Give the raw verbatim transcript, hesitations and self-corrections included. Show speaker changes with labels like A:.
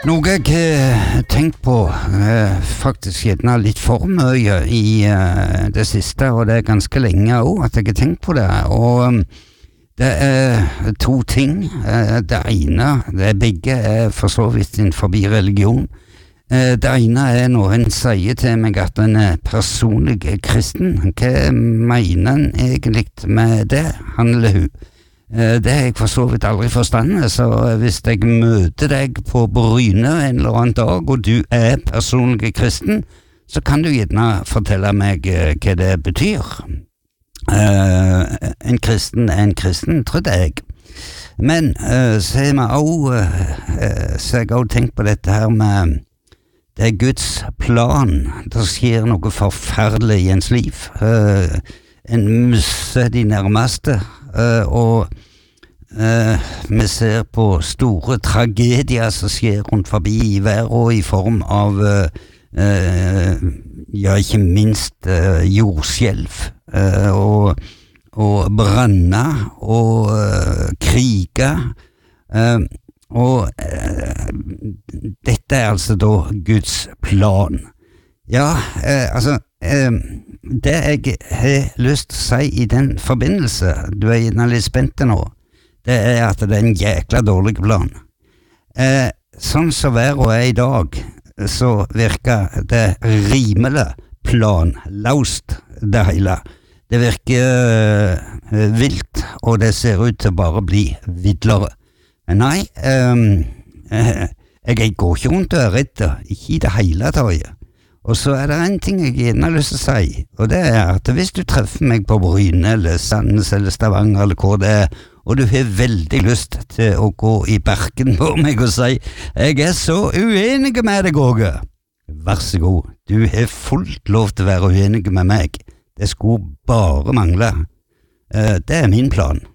A: Noe jeg har tenkt på eh, faktisk gjerne litt for mye i eh, det siste, og det er ganske lenge også at jeg har tenkt på det, og um, det er to ting. Eh, det ene, det er begge er for så vidt innenfor religion. Eh, det ene er når en sier til meg at en er personlig kristen. Hva mener en egentlig med det, han eller hun? Det har jeg for så vidt aldri forstandet, så hvis jeg møter deg på Bryne en eller annen dag, og du er personlig kristen, så kan du gjerne fortelle meg hva det betyr. Uh, en kristen er en kristen, trodde jeg. Men uh, så har vi også, uh, så har jeg også tenkt på dette her med det er Guds plan. Det skjer noe forferdelig i ens liv. Uh, en mister de nærmeste, Uh, og uh, vi ser på store tragedier som skjer rundt forbi i verden i form av uh, uh, ja, ikke minst uh, jordskjelv uh, og, og branner og uh, kriger uh, og uh, dette er altså da Guds plan. Ja, uh, altså uh, det jeg har lyst til å si i den forbindelse, du er gjerne litt spent nå, det er at det er en jækla dårlig plan. Eh, sånn som verden er i dag, så virker det rimelig planløst, det hele. Det virker eh, vilt, og det ser ut til bare å bli vidlere. Nei, eh, eh, jeg går ikke rundt og er redd, ikke i det hele taget. Og så er det en ting jeg gjerne har lyst til å si, og det er at hvis du treffer meg på Bryne, eller Sandnes, eller Stavanger, eller hvor det er, og du har veldig lyst til å gå i berken på meg og si «Jeg er så uenig med deg, Åge!» Vær så god, du har fullt lov til å være uenig med meg. Det skulle bare mangle. Det er min plan.